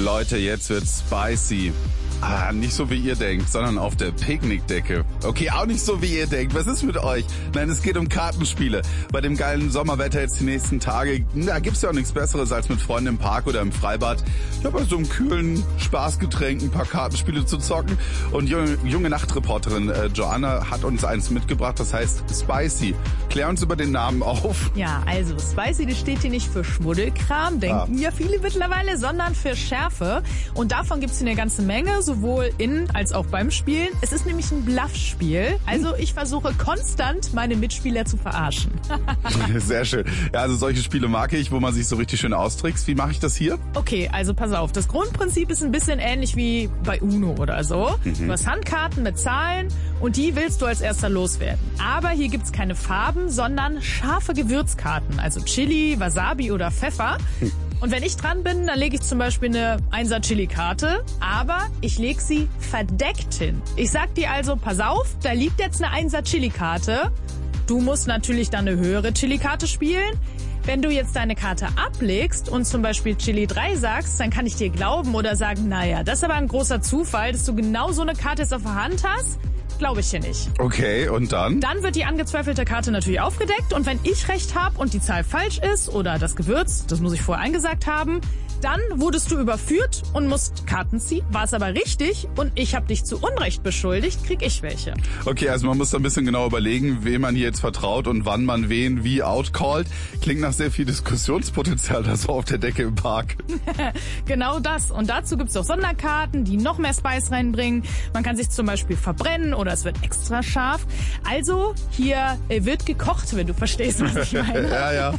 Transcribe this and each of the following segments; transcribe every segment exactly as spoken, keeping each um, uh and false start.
Leute, jetzt wird's spicy. Ah, nicht so wie ihr denkt, sondern auf der Picknickdecke. Okay, auch nicht so wie ihr denkt. Was ist mit euch? Nein, es geht um Kartenspiele. Bei dem geilen Sommerwetter jetzt die nächsten Tage, da gibt's ja auch nichts Besseres, als mit Freunden im Park oder im Freibad. Ja, bei so einem kühlen Spaßgetränk ein paar Kartenspiele zu zocken. Und junge, junge Nachtreporterin äh, Joanna hat uns eins mitgebracht, das heißt Spicy. Klär uns über den Namen auf. Ja, also Spicy, das steht hier nicht für Schmuddelkram, denken ja viele mittlerweile, sondern für Schärfe. Und davon gibt's hier eine ganze Menge, sowohl in als auch beim Spielen. Es ist nämlich ein Bluffspiel. Also ich versuche konstant, meine Mitspieler zu verarschen. Sehr schön. Ja, also solche Spiele mag ich, wo man sich so richtig schön austrickst. Wie mache ich das hier? Okay, also pass auf. Das Grundprinzip ist ein bisschen ähnlich wie bei Uno oder so. Mhm. Du hast Handkarten mit Zahlen und die willst du als erster loswerden. Aber hier gibt's keine Farben, sondern scharfe Gewürzkarten. Also Chili, Wasabi oder Pfeffer. Hm. Und wenn ich dran bin, dann lege ich zum Beispiel eine Einser-Chili-Karte, aber ich lege sie verdeckt hin. Ich sag dir also, pass auf, da liegt jetzt eine Einser-Chili-Karte. Du musst natürlich dann eine höhere Chili-Karte spielen. Wenn du jetzt deine Karte ablegst und zum Beispiel Chili drei sagst, dann kann ich dir glauben oder sagen, naja, das ist aber ein großer Zufall, dass du genau so eine Karte jetzt auf der Hand hast. Glaube ich hier nicht. Okay, und dann? Dann wird die angezweifelte Karte natürlich aufgedeckt und wenn ich recht habe und die Zahl falsch ist oder das Gewürz, das muss ich vorher eingesagt haben, dann wurdest du überführt und musst Karten ziehen. War es aber richtig und ich habe dich zu Unrecht beschuldigt, krieg ich welche. Okay, also man muss da ein bisschen genau überlegen, wem man hier jetzt vertraut und wann man wen wie outcallt. Klingt nach sehr viel Diskussionspotenzial, das auf der Decke im Park. Genau das. Und dazu gibt's auch Sonderkarten, die noch mehr Spice reinbringen. Man kann sich zum Beispiel verbrennen oder es wird extra scharf. Also hier äh, wird gekocht, wenn du verstehst, was ich meine. Ja, ja.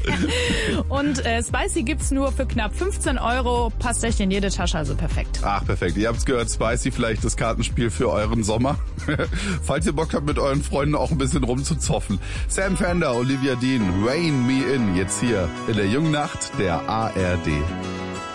Und äh, Spicy gibt's nur für knapp fünfzehn Euro. Passt echt in jede Tasche, also perfekt. Ach, perfekt. Ihr habt's gehört, Spicy, vielleicht das Kartenspiel für euren Sommer. Falls ihr Bock habt, mit euren Freunden auch ein bisschen rumzuzoffen. Sam Fender, Olivia Dean, Rain Me In, jetzt hier in der Jungen Nacht der A R D.